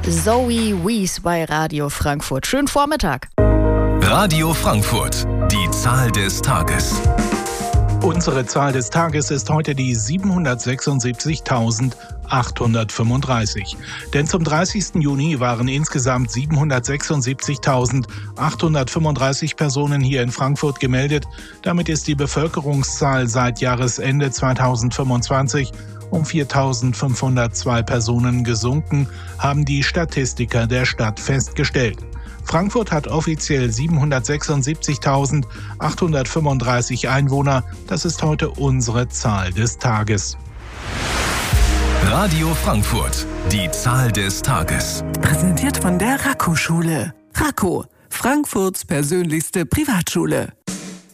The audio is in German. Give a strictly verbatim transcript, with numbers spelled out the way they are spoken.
Zoe Wees bei Radio Frankfurt. Schönen Vormittag. Radio Frankfurt, die Zahl des Tages. Unsere Zahl des Tages ist heute die siebenhundertsechsundsiebzigtausendachthundertfünfunddreißig. Denn zum dreißigsten Juni waren insgesamt siebenhundertsechsundsiebzigtausendachthundertfünfunddreißig Personen hier in Frankfurt gemeldet. Damit ist die Bevölkerungszahl seit Jahresende zweitausendfünfundzwanzig um viertausendfünfhundertzwei Personen gesunken, haben die Statistiker der Stadt festgestellt. Frankfurt hat offiziell siebenhundertsechsundsiebzigtausendachthundertfünfunddreißig Einwohner. Das ist heute unsere Zahl des Tages. Radio Frankfurt, die Zahl des Tages. Präsentiert von der Raco-Schule. Raco, Frankfurts persönlichste Privatschule.